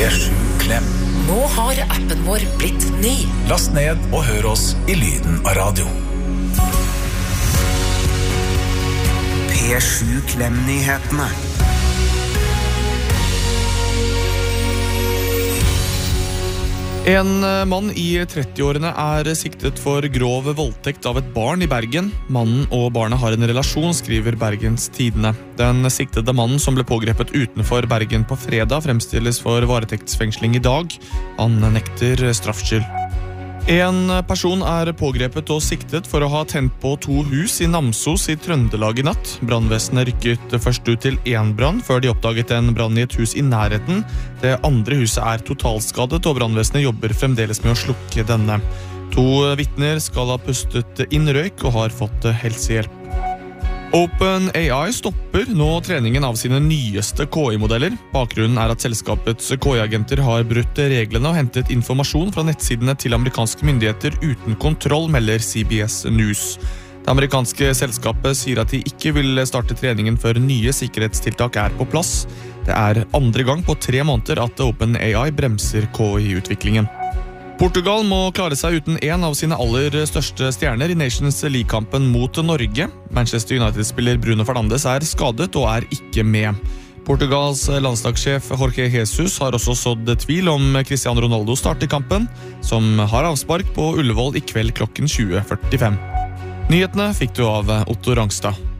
P7-klem. Nå har appen vår blitt ny. Last ned og hør oss i lyden av radio. P7-klem-nyhetene. En mann i 30-årene siktet for grov voldtekt av et barn i Bergen. Mannen og barnet har en relasjon, skriver Bergens Tidende. Den siktede mannen som ble pågrepet utenfor Bergen på fredag fremstilles for varetektsfengsling i dag. Han nekter straffskyld. En person pågrepet og siktet for å ha tent på 2 hus i Namsos i Trøndelag i natt. Brannvesenet rykket først ut til 1 brann, før de oppdaget en brann i et hus i nærheten. Det andre huset totalskadet, og brannvesenet jobber fremdeles med å slukke denne. 2 vitner skal ha pustet inn røyk og har fått helsehjelp. OpenAI stopper nå treningen av sine nyeste KI-modeller. Bakgrunnen at selskapets KI-agenter har brutt reglene og hentet informasjon fra nettsidene til amerikanske myndigheter uten kontroll, melder CBS News. Det amerikanske selskapet sier at de ikke vil starte treningen før nye sikkerhetstiltak på plass. Det andre gang på 3 måneder at OpenAI bremser KI-utviklingen. Portugal må klare seg uten en av sine aller største stjerner i Nations League-kampen mot Norge. Manchester United-spiller Bruno Fernandes skadet og ikke med. Portugals landslagssjef Jorge Jesus har også sådd tvil om Cristiano Ronaldo starter kampen, som har avspark på Ullevål i kveld klokken 20:45. Nyhetene fikk du av Otto Rangstad.